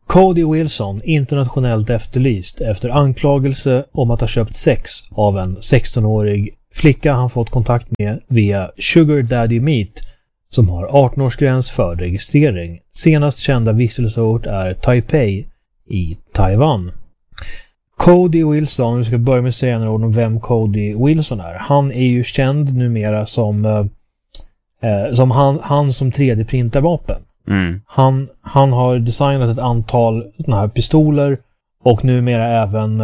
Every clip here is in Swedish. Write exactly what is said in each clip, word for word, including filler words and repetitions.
Cody Wilson, internationellt efterlyst efter anklagelse om att ha köpt sex av en sexton-årig flicka han fått kontakt med via Sugar Daddy Meet, som har arton-årsgräns för registrering. Senast kända vistelseort är Taipei i Taiwan. Cody Wilson, vi ska börja med att säga några ord om vem Cody Wilson är. Han är ju känd numera som, eh, som han, han som tre D-printar vapen. Mm. Han, han har designat ett antal såna här pistoler och numera även,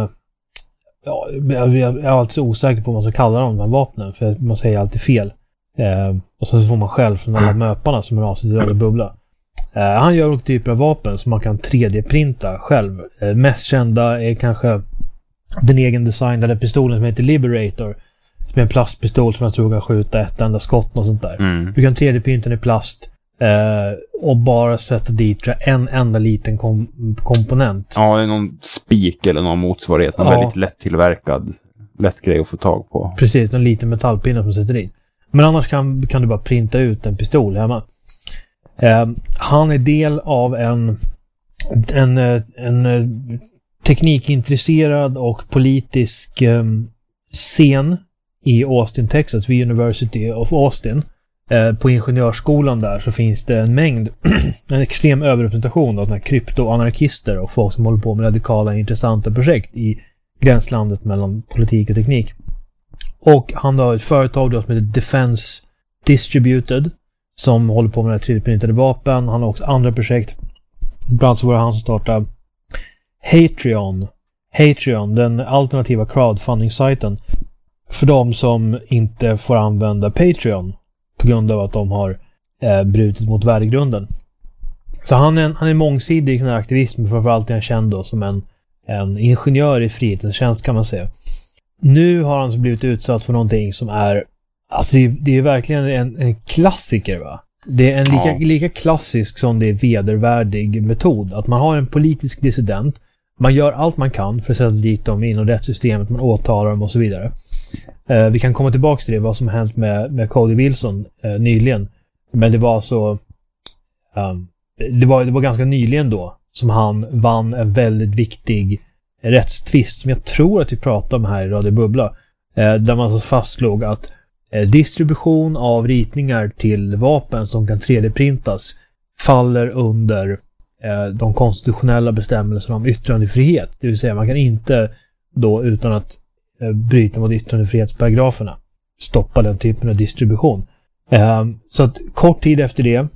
ja, jag är alltid osäker på vad man ska kalla dem, de här vapnen, för man säger alltid fel. Eh, och så får man själv från alla möparna som är rasigt i bubbla. Eh, han gör olika typer av vapen som man kan tre D-printa själv. Eh, mest kända är kanske den egen designade pistolen som heter Liberator, som är en plastpistol som jag tror kan skjuta ett enda skott och sånt där. Mm. Du kan tre D-printa den i plast eh, och bara sätta dit en enda liten kom- komponent. Ja, det är någon spik eller någon motsvarighet. En ja. väldigt lätt tillverkad, lätt grej att få tag på. Precis, en liten metallpinne som sätter dit. Men annars kan, kan du bara printa ut en pistol hemma. Eh, han är del av en, en, en, en teknikintresserad och politisk eh, scen i Austin, Texas, vid University of Austin. Eh, på ingenjörsskolan där så finns det en mängd, en extrem överrepresentation av kryptoanarkister och folk som håller på med radikala intressanta projekt i gränslandet mellan politik och teknik. Och han har ett företag då som heter Defense Distributed som håller på med tre D-printade vapen. Han har också andra projekt. Bland annat så var det han som startade Hatreon. Hatreon, den alternativa crowdfunding-sajten för de som inte får använda Patreon på grund av att de har eh, brutit mot värdegrunden. Så han är en, han är mångsidig i den här aktivismen, framförallt är han känd då som en, en ingenjör i frihetens tjänst kan man säga. Nu har han så blivit utsatt för någonting som är, alltså det är, det är verkligen en, en klassiker va? Det är en lika, ja. lika klassisk som det är vedervärdig metod. Att man har en politisk dissident, man gör allt man kan för att sätta dit dem inom rättssystemet, man åtalar dem och så vidare. Eh, vi kan komma tillbaka till det, vad som har hänt med, med Cody Wilson eh, nyligen. Men det var så um, det, var, det var ganska nyligen då som han vann en väldigt viktig rättstvist som jag tror att vi pratade om här i Radio Bubbla. Eh, där man så fastslog att eh, distribution av ritningar till vapen som kan tre D-printas faller under eh, de konstitutionella bestämmelserna om yttrandefrihet. Det vill säga man kan inte då utan att eh, bryta mot yttrandefrihetsparagraferna stoppa den typen av distribution. Eh, så att kort tid efter det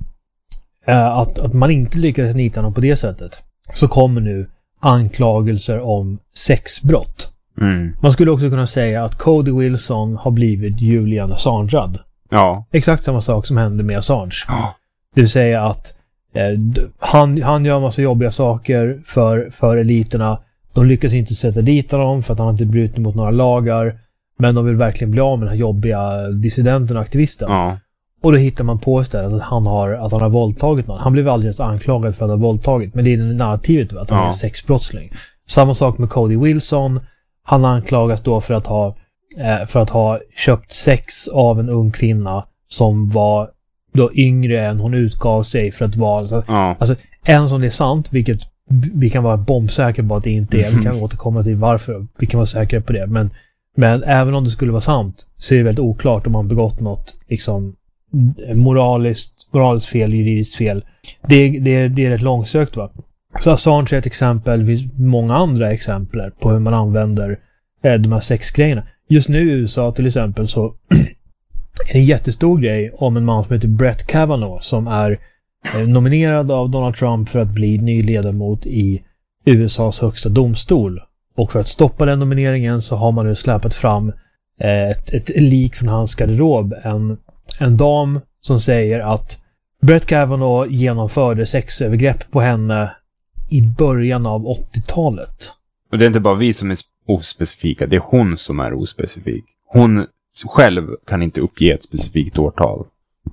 eh, att, att man inte lyckades nita någon på det sättet, så kommer nu anklagelser om sexbrott. Mm. Man skulle också kunna säga att Cody Wilson har blivit Julian Assangead. Ja. Exakt samma sak som hände med Assange. Ja. Det vill säga att eh, han, han gör en massa jobbiga saker för, för eliterna. De lyckas inte sätta dit honom för att han inte brutit mot några lagar. Men de vill verkligen bli av med den här jobbiga dissidenten och aktivisten. Ja. Och då hittar man på istället att han har, att han har våldtagit någon. Han blev aldrig ens anklagad för att ha våldtagit. Men det är det narrativet, att han ja. är en sexbrottsling. Samma sak med Cody Wilson. Han anklagas då för att ha eh, för att ha köpt sex av en ung kvinna som var då yngre än hon utgav sig för att vara. Alltså, ja. alltså en som det är sant, vilket vi kan vara bombsäkra på att det inte är. Vi kan återkomma till varför. Vi kan vara säkra på det. Men, men även om det skulle vara sant så är det väldigt oklart om man begått något liksom moraliskt, moraliskt fel, juridiskt fel. Det, det, det är rätt långsökt va. Så Assange är ett exempel, det finns många andra exempel på hur man använder eh, de här sexgrejerna. Just nu i U S A till exempel så är det en jättestor grej om en man som heter Brett Kavanaugh som är eh, nominerad av Donald Trump för att bli ny ledamot i U S A:s högsta domstol. Och för att stoppa den nomineringen så har man nu släpat fram eh, ett, ett lik från hans garderob. En, en dam som säger att Brett Kavanaugh genomförde sexövergrepp på henne i början av åttiotalet. Och det är inte bara vi som är ospecifika, det är hon som är ospecifik. Hon själv kan inte uppge ett specifikt årtal.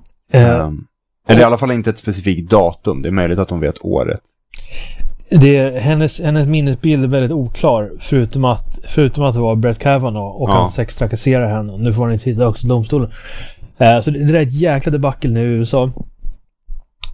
Uh, um, eller i alla fall inte ett specifikt datum. Det är möjligt att hon vet året. Det, hennes, hennes minnesbild är väldigt oklar, förutom att, förutom att det var Brett Kavanaugh och ja. han sextrakasserar henne. Nu får hon inte titta också domstolen. Uh, så det, det är ett jäkla debacle nu i U S A.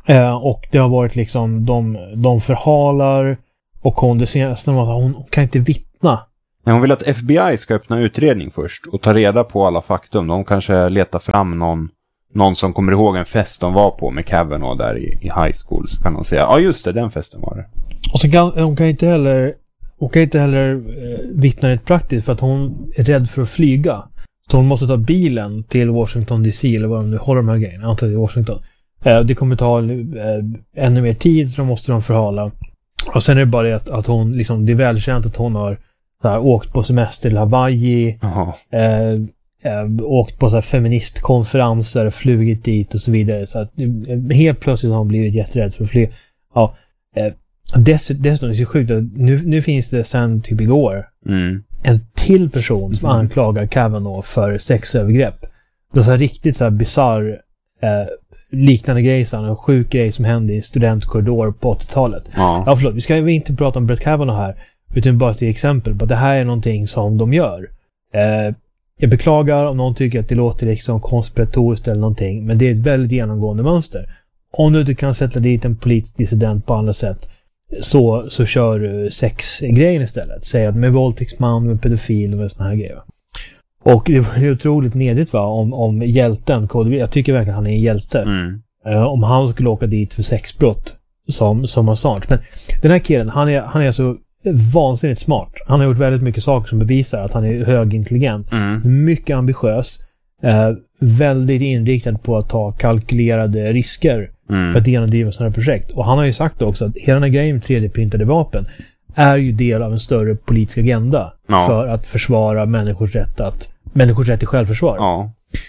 Eh, och det har varit liksom, de, de förhalar, och hon, det senaste var att hon, hon kan inte vittna. Nej, hon vill att F B I ska öppna utredning först och ta reda på alla faktum. De kanske letar fram någon, någon som kommer ihåg en fest de var på med Kavanaugh där i, i high school. Så kan de säga, ja just det, den festen var det. Och så kan hon kan inte heller, hon kan inte heller eh, vittna rätt praktiskt för att hon är rädd för att flyga. Så hon måste ta bilen till Washington D C eller vad de nu håller de här grejerna. Antar det är Washington. Eh, det kommer ta eh, ännu mer tid, så då måste de förhala. Och sen är det bara det att, att hon, liksom, det är välkänt att hon har så här, åkt på semester till Hawaii, eh, eh, åkt på så här, feministkonferenser, flugit dit och så vidare. Så att eh, helt plötsligt har hon blivit jätterädd för att flyga. Ja, eh, dess, dessutom är det så sjukt att nu, nu finns det sen typ igår mm. en till person som mm. anklagar Kavanaugh för sexövergrepp. Det är så här riktigt så här bizarr eh, liknande grej, så en sjuk grej som hände i studentkorridor på åttiotalet. Ja. ja, förlåt, vi ska ju inte prata om Brett Kavanaugh här, utan bara till exempel på att det här är någonting som de gör. Eh, jag beklagar om någon tycker att det låter liksom konspiratoriskt eller någonting, men det är ett väldigt genomgående mönster. Om du inte kan sätta dit en politisk dissident på andra sätt, så, så kör du sexgrejen istället. Säg att med våldtäktsman, med pedofil och såna här grejer. Och det är otroligt nedigt va, om, om hjälten, jag tycker verkligen han är en hjälte. Mm. Uh, om han skulle åka dit för sexbrott som, som Assange. Men den här killen, han är, han är så vansinnigt smart. Han har gjort väldigt mycket saker som bevisar att han är högintelligent. Mm. Mycket ambitiös. Uh, väldigt inriktad på att ta kalkylerade risker mm. för att genomdriva sådana här projekt. Och han har ju sagt också att hela den här grejen med tre D-printade vapen är ju del av en större politisk agenda ja. för att försvara människors rätt att människors rätt till självförsvar. Ja.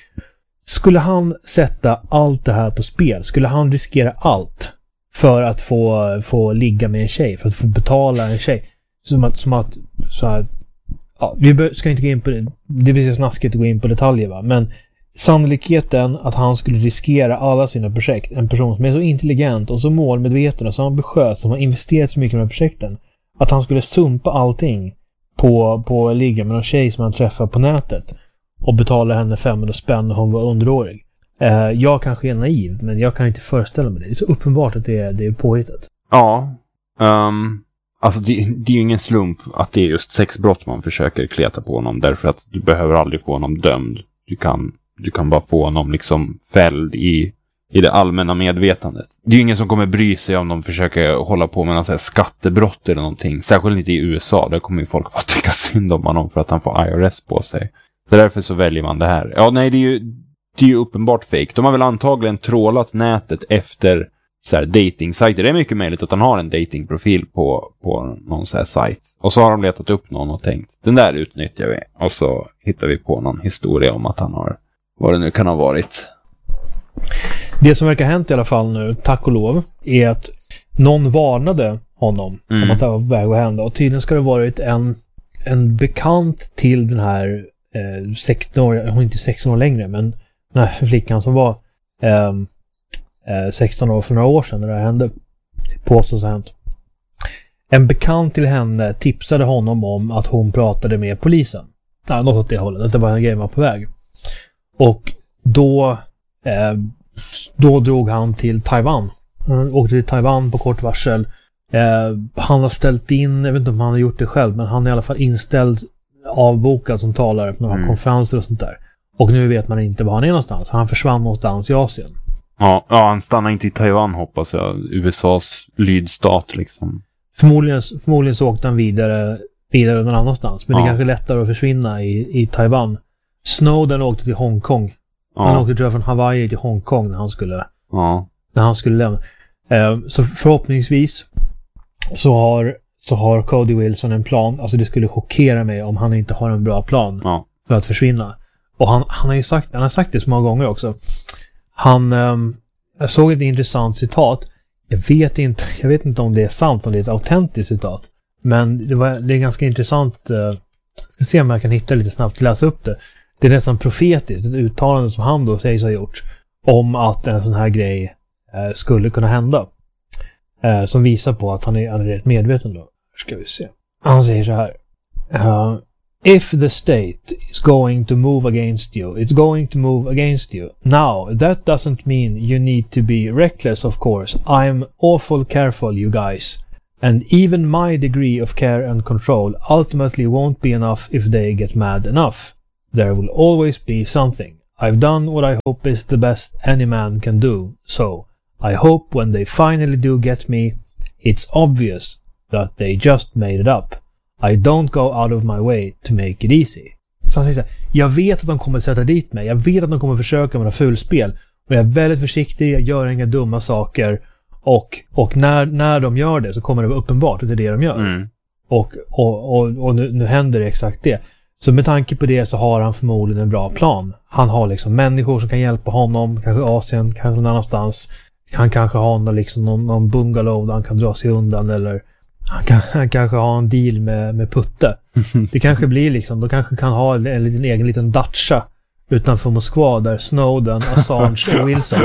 Skulle han sätta allt det här på spel? Skulle han riskera allt för att få, få ligga med en tjej? För att få betala en tjej? Som att, som att så här, ja, vi ska inte gå in på det. Det blir så snaskigt att gå in på detaljer va? Men sannolikheten att han skulle riskera alla sina projekt, en person som är så intelligent och så målmedveten och så ambitiös, som har investerat så mycket i de här projekten, att han skulle sumpa allting på, på ligga med någon tjej som han träffar på nätet och betala henne femhundra spänn när hon var underårig. Eh, jag kanske är naiv, men jag kan inte föreställa mig det. Det är så uppenbart att det är, det är påhittat. Ja, um, alltså det, det är ju ingen slump att det är just sexbrott man försöker kleta på honom, därför att du behöver aldrig få honom dömd. Du kan, du kan bara få honom liksom fälld i i det allmänna medvetandet. Det är ju ingen som kommer bry sig om de försöker hålla på med någon sån här skattebrott eller någonting. Särskilt inte i U S A. Där kommer ju folk bara tycka synd om honom för att han får I R S på sig. Så därför så väljer man det här. Ja, nej, det är ju, det är ju uppenbart fake. De har väl antagligen trålat nätet efter så här dating-sajter. Det är mycket möjligt att han har en datingprofil på, på någon så här sajt. Och så har de letat upp någon och tänkt, den där utnyttjar vi. Och så hittar vi på någon historia om att han har, vad det nu kan ha varit. Det som verkar ha hänt i alla fall nu, tack och lov, är att någon varnade honom mm. om att det var på väg att hända. Och tydligen ska det ha varit en, en bekant till den här eh, sexton år, hon är inte sexton år längre, men den här flickan som var eh, eh, sexton år för några år sedan när det här hände. Påstås ha hänt. En bekant till henne tipsade honom om att hon pratade med polisen. Ja, något åt det hållet, att det var en grej var på väg. Och då eh, då drog han till Taiwan. Han åkte till Taiwan på kort varsel. Eh, han har ställt in, jag vet inte om han har gjort det själv, men han är i alla fall inställd, avbokad som talare på några mm. konferenser och sånt där. Och nu vet man inte var han är någonstans. Han försvann någonstans i Asien. Ja, ja, han stannar inte i Taiwan, hoppas jag. U S A:s lydstat liksom. Förmodligen, förmodligen så åkte han vidare, vidare någon annanstans. Men ja. Det är kanske lättare att försvinna i, i Taiwan. Snowden åkte till Hongkong. Ja. Han åkte tror jag från Hawaii till Hongkong när han skulle, ja. när han skulle lämna. Eh, så förhoppningsvis så har, så har Cody Wilson en plan. Alltså det skulle chockera mig om han inte har en bra plan ja. för att försvinna. Och han, han har ju sagt, han har sagt det så många gånger också. Han, eh, jag såg ett intressant citat. Jag vet inte, jag vet inte om det är sant, om det är ett autentiskt citat. Men det, var, det är ganska intressant. Eh, jag ska se om jag kan hitta lite snabbt, läsa upp det. Det är nästan profetiskt, ett uttalande som han då sägs ha gjort om att en sån här grej eh, skulle kunna hända. Eh, som visar på att han är, han är rätt medveten då. Ska vi se. Han säger så här. Uh, If the state is going to move against you, it's going to move against you. Now, that doesn't mean you need to be reckless, of course. I'm awful careful, you guys. And even my degree of care and control ultimately won't be enough if they get mad enough. There will always be something. I've done what I hope is the best any man can do. So, I hope when they finally do get me, it's obvious that they just made it up. I don't go out of my way to make it easy. Så han säger så här, jag vet att de kommer sätta dit mig. Jag vet att de kommer försöka med fulspel. Och jag är väldigt försiktig, jag gör inga dumma saker. Och, och när, när de gör det så kommer det vara uppenbart att det är det de gör. Mm. Och, och, och, och nu, nu händer det exakt det. Så med tanke på det så har han förmodligen en bra plan. Han har liksom människor som kan hjälpa honom. Kanske Asien, kanske någon annanstans. Han kanske har någon, liksom, någon, någon bungalow där han kan dra sig undan. Eller han, kan, han kanske har en deal med, med Putte. Det kanske blir liksom, de kanske kan ha en, en, en egen liten dacha utanför Moskva där Snowden, Assange och Wilson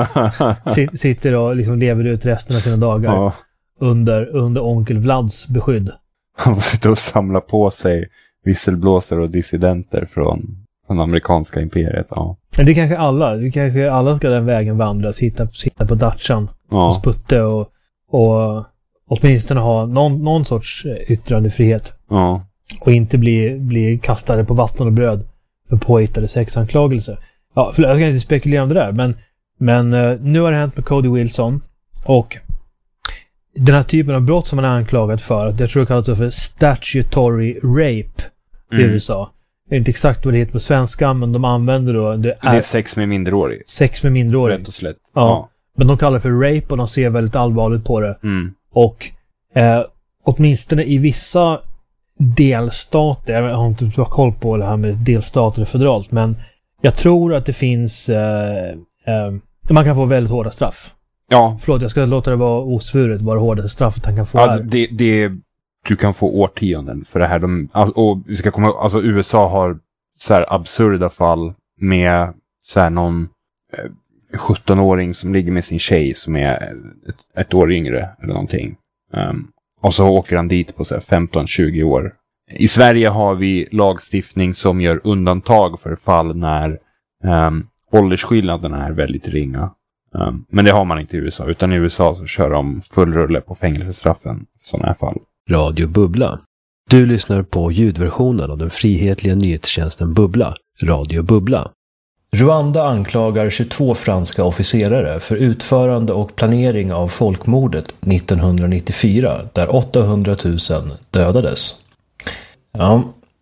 sitter och liksom lever ut resten av sina dagar ja. under, under onkel Vlads beskydd. Han sitter och samlar på sig visselblåsare och dissidenter från, från amerikanska imperiet. Ja. Men det kanske alla, det kanske alla ska den vägen vandra, sitta, sitta på dachan ja. och Putte och, och åtminstone ha någon, någon sorts yttrandefrihet. Ja. Och inte bli, bli kastade på vatten och bröd för påhittade sexanklagelser. Ja, för jag ska inte spekulera om det där, men, men uh, nu har det hänt med Cody Wilson och den här typen av brott som man är anklagad för, jag tror det kallas för statutory rape i mm. U S A. Det är inte exakt vad det heter på svenska, men de använder då... Det är, det är sex med minderårig. Sex med minderårig. Rätt och slätt. Ja. ja. Men de kallar det för rape och de ser väldigt allvarligt på det. Mm. Och eh, åtminstone i vissa delstater, jag har inte koll på det här med delstater och federalt, men jag tror att det finns eh, eh, man kan få väldigt hårda straff. Ja. Förlåt, jag ska låta det vara osvuret vad det hårdaste straffet han kan få. Alltså, det, det, du kan få årtionden för det här. De, och vi ska komma, alltså U S A har så här absurda fall med så här någon eh, sjutton-åring som ligger med sin tjej som är ett, ett år yngre eller någonting. Um, och så åker han dit på så här femton tjugo år. I Sverige har vi lagstiftning som gör undantag för fall när um, åldersskillnaderna är väldigt ringa. Um, men det har man inte i U S A, utan i U S A så kör de full rulle på fängelsestraffen i sådana här fall. Radio Bubbla. Du lyssnar på ljudversionen av den frihetliga nyhetstjänsten Bubbla, Radio Bubbla. Rwanda anklagar tjugotvå franska officerare för utförande och planering av folkmordet nittonhundranittiofyra, där åttahundratusen dödades. Ja.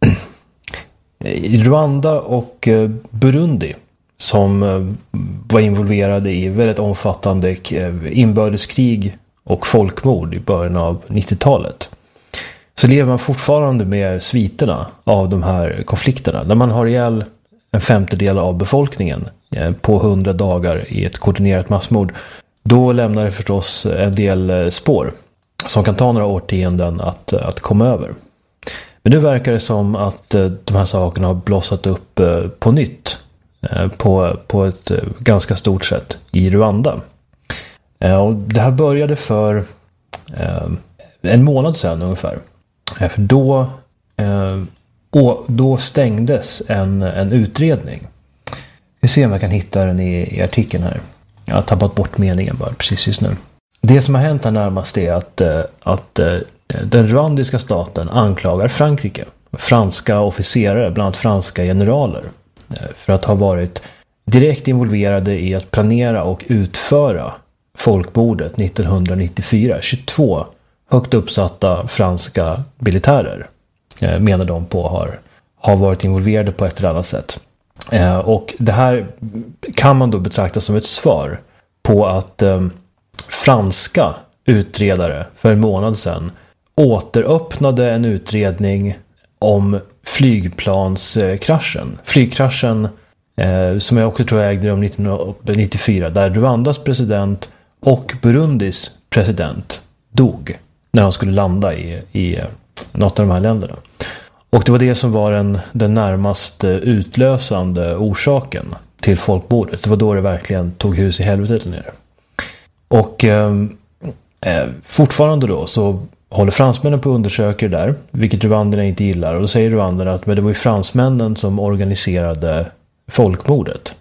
Rwanda och Burundi, som var involverade i väldigt omfattande inbördeskrig och folkmord i början av nittiotalet, så lever man fortfarande med sviterna av de här konflikterna, där man har ihjäl en femtedel av befolkningen på hundra dagar i ett koordinerat massmord. Då lämnar det förstås en del spår som kan ta några årtionden att, att komma över. Men nu verkar det som att de här sakerna har blossat upp på nytt på, på ett ganska stort sätt i Rwanda. Och det här började för en månad sedan ungefär. För då, och då stängdes en, en utredning. Vi ser om jag kan hitta den i, i artikeln här. Jag har tappat bort meningen bara precis just nu. Det som har hänt här närmast är att, att den rwandiska staten anklagar Frankrike, franska officerare, bland annat franska generaler, för att ha varit direkt involverade i att planera och utföra folkmordet nittonhundranittiofyra. tjugotvå högt uppsatta franska militärer menar de på har, har varit involverade på ett eller annat sätt. Och det här kan man då betrakta som ett svar på att eh, franska utredare för en månad sedan återöppnade en utredning om flygplanskraschen. Flygkraschen eh, som jag också tror ägde rum nittonhundranittiofyra, där Rwandas president och Burundis president dog när de skulle landa i, i något av de här länderna. Och det var det som var den, den närmast utlösande orsaken till folkmordet. Det var då det verkligen tog hus i helvetet nere. Och eh, fortfarande då så håller fransmännen på att undersöka det där, vilket rwanderna inte gillar. Och då säger rwanderna att men det var ju fransmännen som organiserade folkmordet.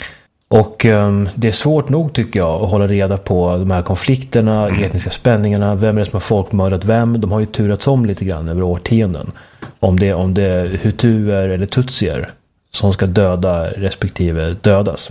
Och um, det är svårt nog tycker jag att hålla reda på de här konflikterna, mm. etniska spänningarna, vem är det som har folkmördat vem. De har ju turats om lite grann över årtionden. Om det, om det är hutuer eller tutsier som ska döda respektive dödas.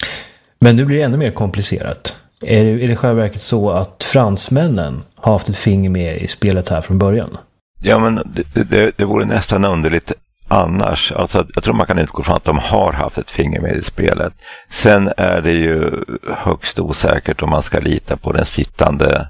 Men nu blir det ännu mer komplicerat. Är det, är det själva verket så att fransmännen har haft ett finger med i spelet här från början? Ja, men det, det, det vore nästan underligt annars. Alltså, jag tror man kan utgå från att de har haft ett finger med i spelet. Sen är det ju högst osäkert om man ska lita på den sittande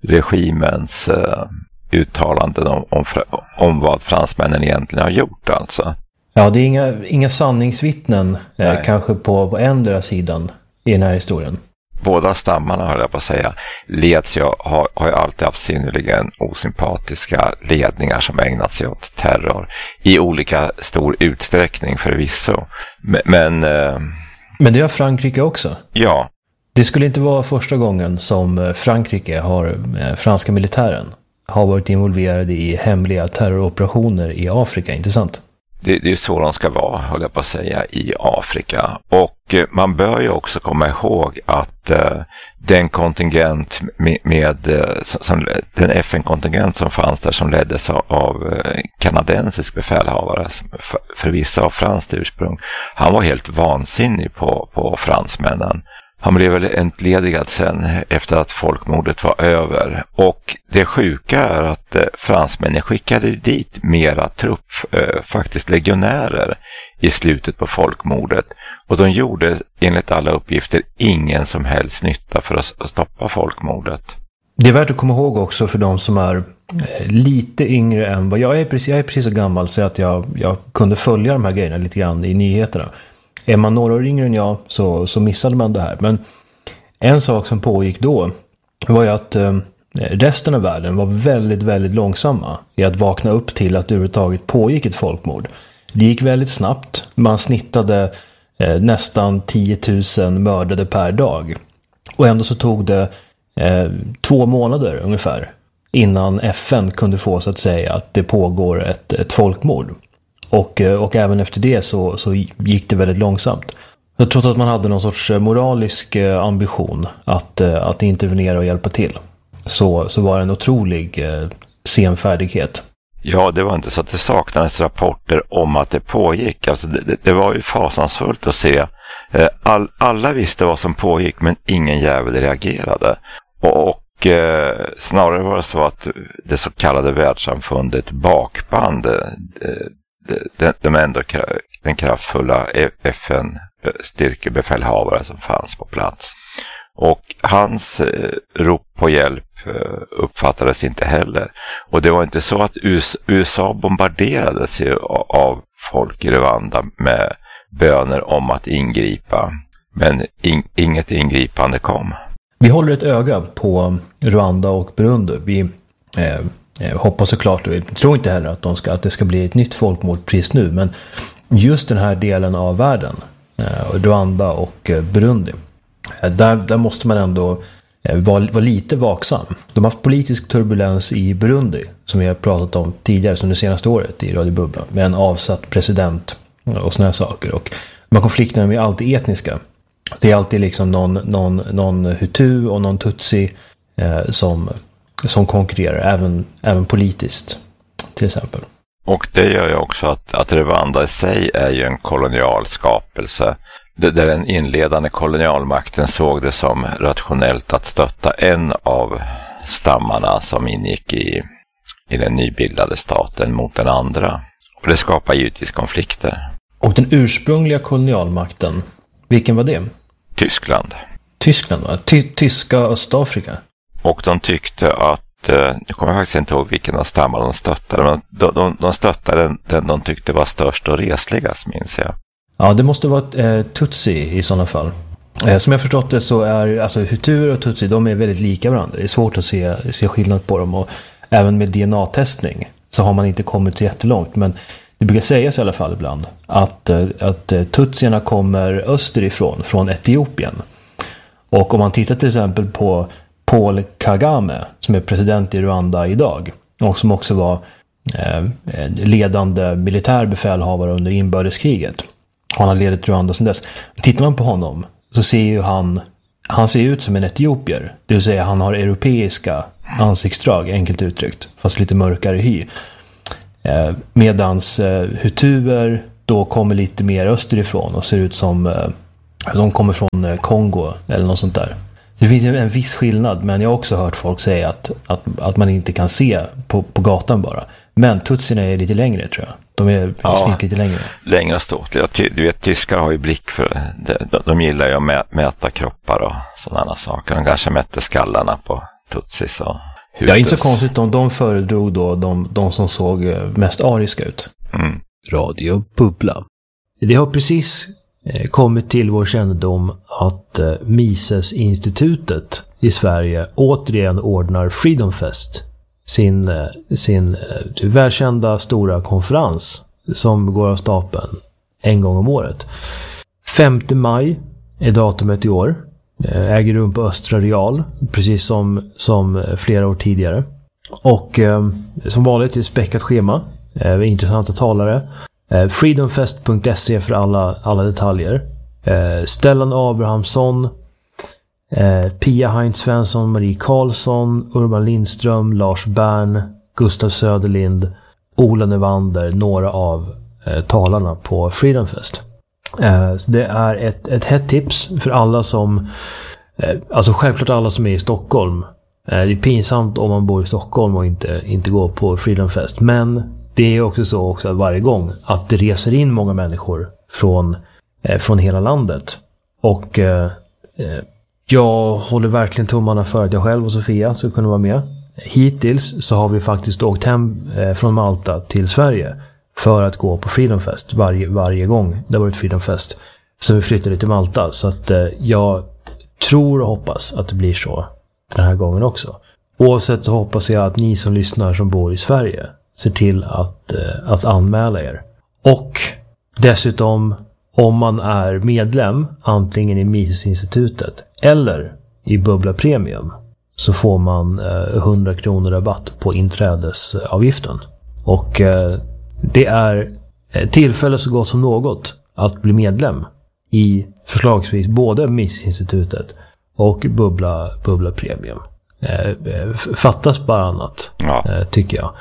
regimens uh, uttalanden om, om, om vad fransmännen egentligen har gjort alltså. Ja, det är inga, inga sanningsvittnen eh, kanske på, på ändra sidan i den här historien. Båda stammarna, har jag på att säga, leds ju, har, har ju alltid haft synnerligen osympatiska ledningar som ägnat sig åt terror i olika stor utsträckning förvisso. Men, men, eh, men det har Frankrike också. Ja. Det skulle inte vara första gången som Frankrike har, eh, franska militären har varit involverade i hemliga terroroperationer i Afrika, inte sant? Det, det är så de ska vara, höll jag på att säga, i Afrika. Och eh, man bör ju också komma ihåg att eh, den kontingent med, med eh, som, den F N-kontingent som fanns där som leddes av, av eh, kanadensisk befälhavare, för, för vissa av franskt ursprung, han var helt vansinnig på, på fransmännen. Han blev väl entledigad sen efter att folkmordet var över. Och det sjuka är att eh, fransmännen skickade dit mera trupp, eh, faktiskt legionärer, i slutet på folkmordet. Och de gjorde enligt alla uppgifter ingen som helst nytta för att stoppa folkmordet. Det är värt att komma ihåg också för de som är eh, lite yngre än vad jag är. Precis, jag är precis så gammal så att jag, jag kunde följa de här grejerna lite grann i nyheterna. Är man några år yngre än jag så, så missade man det här. Men en sak som pågick då var ju att eh, resten av världen var väldigt, väldigt långsamma i att vakna upp till att det överhuvudtaget pågick ett folkmord. Det gick väldigt snabbt. Man snittade eh, nästan tio tusen mördade per dag. Och ändå så tog det eh, två månader ungefär innan F N kunde få så att säga att det pågår ett, ett folkmord. Och, och även efter det så, så gick det väldigt långsamt. Jag tror att man hade någon sorts moralisk ambition att, att intervenera och hjälpa till. Så, så var det en otrolig eh, senfärdighet. Ja, det var inte så att det saknades rapporter om att det pågick. Alltså det, det, det var ju fasansfullt att se. All, alla visste vad som pågick men ingen jävel reagerade. Och, och eh, snarare var det så att det så kallade världssamfundet bakband Den, de ändå den kraftfulla F N-styrkebefälhavare som fanns på plats. Och hans eh, rop på hjälp eh, uppfattades inte heller. Och det var inte så att U S A bombarderades ju av folk i Rwanda med böner om att ingripa. Men in, inget ingripande kom. Vi håller ett öga på Rwanda och Burundi. Vi eh... Jag hoppas såklart, och jag tror inte heller att, de ska, att det ska bli ett nytt folkmord precis nu, men just den här delen av världen, eh, Rwanda och eh, Burundi, eh, där, där måste man ändå eh, vara, vara lite vaksam. De har haft politisk turbulens i Burundi, som vi har pratat om tidigare, som det senaste året i Radio Bubbla, med en avsatt president och såna här saker. Och de här konflikterna är alltid etniska. Det är alltid liksom någon, någon, någon hutu och någon tutsi eh, som... som konkurrerar, även, även politiskt till exempel. Och det gör ju också att, att Rwanda i sig är ju en kolonial skapelse. Där den inledande kolonialmakten såg det som rationellt att stötta en av stammarna som ingick i, i den nybildade staten mot den andra. Och det skapar givetvis konflikter. Och den ursprungliga kolonialmakten, vilken var det? Tyskland. Tyskland, va? Ty- tyska Östafrika. Och de tyckte att, eh, jag kommer faktiskt inte ihåg vilken av stammarna de stöttade, men de, de, de stöttade den, den de tyckte var störst och resligast, minns jag. Ja, det måste vara eh, Tutsi i sådana fall. Eh, som jag förstått det så är alltså Hutuer och Tutsi, de är väldigt lika varandra. Det är svårt att se, se skillnad på dem, och även med D N A-testning så har man inte kommit så jättelångt, men det brukar sägas i alla fall ibland att, att Tutsierna kommer österifrån, från Etiopien. Och om man tittar till exempel på Paul Kagame, som är president i Rwanda idag och som också var eh, ledande militärbefälhavare under inbördeskriget. Han har ledit Rwanda sedan dess. Tittar man på honom så ser ju han han ser ut som en etiopier. Det vill säga han har europeiska ansiktsdrag, enkelt uttryckt, fast lite mörkare hy. Eh, medans eh, hutuer då kommer lite mer österifrån och ser ut som eh, de kommer från eh, Kongo eller något sånt där. Det finns en viss skillnad, men jag har också hört folk säga att, att, att man inte kan se på, på gatan bara. Men tutsierna är lite längre, tror jag. De är ja, i snitt lite längre. Längre ståtliga. Du vet, tyskar har ju blick för det. De, de gillar ju att mä, mäta kroppar och sådana saker. De kanske mätte skallarna på tutsis och hutus. Ja, inte så konstigt om de föredrog då de, de som såg mest ariska ut. Mm. Radio Bubbla. Det har precis kommit till vår kännedom att eh, Mises-institutet i Sverige återigen ordnar Freedom Fest, sin, eh, sin eh, välkända stora konferens som går av stapeln en gång om året. femte maj är datumet i år. Eh, äger rum på Östra Real, precis som, som flera år tidigare. Och eh, som vanligt är det späckat schema, eh, intressanta talare. Eh, freedomfest punkt se för alla, alla detaljer. Eh, Stellan Abrahamsson, eh, Pia Heinz Svensson, Marie Karlsson, Urban Lindström, Lars Bern, Gustav Söderlind, Ola Nevander, några av eh, talarna på Freedom Fest. Eh, så det är ett, ett hett tips för alla som, eh, alltså självklart alla som är i Stockholm. Eh, det är pinsamt om man bor i Stockholm och inte, inte går på Freedom Fest, men det är också så också varje gång att det reser in många människor från, eh, från hela landet. Och eh, jag håller verkligen tummarna för att jag själv och Sofia ska kunna vara med. Hittills så har vi faktiskt åkt hem eh, från Malta till Sverige för att gå på Freedom Fest varje, varje gång det har varit Freedom Fest. Så vi flyttade till Malta. Så att eh, jag tror och hoppas att det blir så den här gången också. Oavsett så hoppas jag att ni som lyssnar som bor i Sverige ser till att, eh, att anmäla er. Och dessutom, om man är medlem antingen i Mises-institutet eller i Bubbla Premium, så får man eh, hundra kronor rabatt på inträdesavgiften. Och eh, det är tillfälle så gott som något att bli medlem i förslagsvis både Mises-institutet och Bubbla, Bubbla Premium. Eh, fattas bara annat, ja. eh, tycker jag.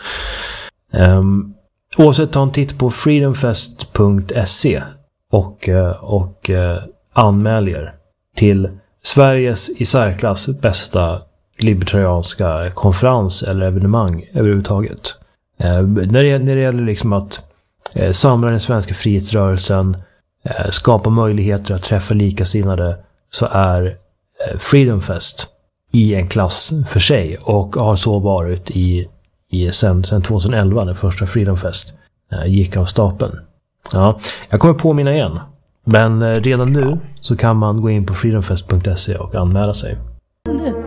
Um, oavsett, ta en titt på freedomfest punkt se och, och uh, anmäl er till Sveriges i särklass bästa libertarianska konferens eller evenemang överhuvudtaget. Uh, när, det, när det gäller liksom att uh, samla den svenska frihetsrörelsen, uh, skapa möjligheter att träffa likasinnade, så är uh, Freedom Fest i en klass för sig och har så varit i I sen, sen tjugoelva, när första Freedom Fest eh, gick av stapeln. Ja, jag kommer påminna igen. Men eh, redan nu så kan man gå in på freedomfest punkt se och anmäla sig.